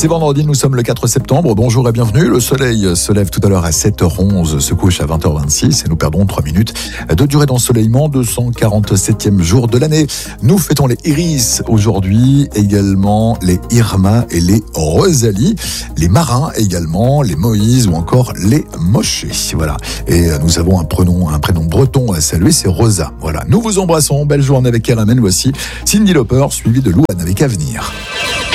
C'est vendredi, nous sommes le 4 septembre. Bonjour et bienvenue. Le soleil se lève tout à l'heure à 7h11, se couche à 20h26 et nous perdons 3 minutes de durée d'ensoleillement, 247e jour de l'année. Nous fêtons les Iris aujourd'hui, également les Irma et les Rosalie, les marins également, les Moïse ou encore les Moshe. Voilà. Et nous avons un prénom breton à saluer, c'est Rosa. Voilà. Nous vous embrassons. Belle journée avec RMN. Voici Cyndi Lauper, suivi de Louane avec Avenir.